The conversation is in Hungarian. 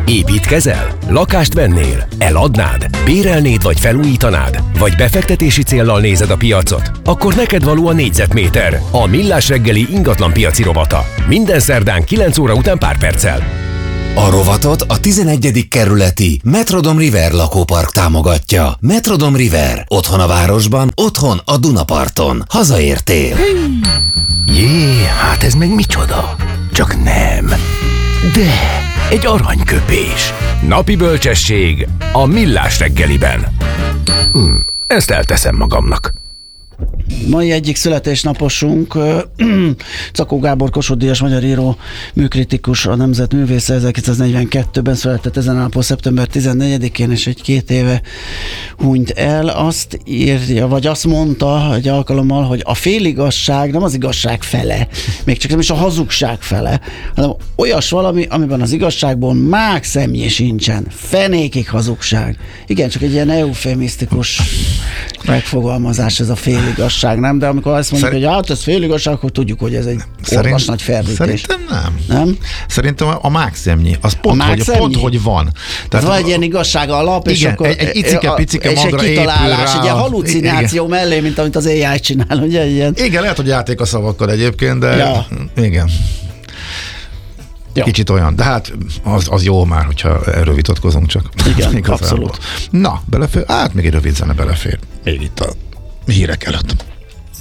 Építkezel? Lakást vennél? Eladnád? Bérelnéd vagy felújítanád? Vagy befektetési céllal nézed a piacot? Akkor neked való a négyzetméter, a Millás reggeli ingatlan piaci rovata. Minden szerdán 9 óra után pár perccel. A rovatot a 11. kerületi Metrodom River lakópark támogatja. Metrodom River. Otthon a városban, otthon a Dunaparton. Hazaértél. Jé, hát ez meg micsoda? Csak nem. De egy aranyköpés. Napi bölcsesség a Millás reggeliben. Ezt elteszem magamnak. Mai egyik születésnaposunk, Czakó Gábor Kossuth Díjas magyar író, műkritikus, a Nemzet művésze, 1942-ben született ezen a napon, szeptember 14-én, és egy 2 éve hunyt el. Azt írja, vagy azt mondta egy alkalommal, hogy a féligasság nem az igazság fele, még csak nem is a hazugság fele, hanem olyas valami, amiben az igazságból mág szemnyi sincsen. Fenékig hazugság. Igen, csak egy ilyen eufemisztikus megfogalmazás ez a féligasság, nem? De amikor azt mondjuk, hogy hát ez féligasság, akkor tudjuk, hogy ez egy orvas nagy ferdítés. Szerintem nem. Nem? Szerintem a mágszemnyi, az pont, hogy van. Tehát van egy ilyen igazság alap, és igen, akkor egy icike-picike magra egy kitalálás, épül rá. egy ilyen halucináció igen. mellé, mint amit az AI csinál, ugye ilyen. Igen, lehet, hogy játék a szavakkal egyébként, de ja. Igen. Ja. Kicsit olyan, de hát az jó már, hogyha erről vitatkozunk csak. Igen, abszolút. Na, belefér? Hát még egy rövid zene belefér. Még itt a hírek előtt.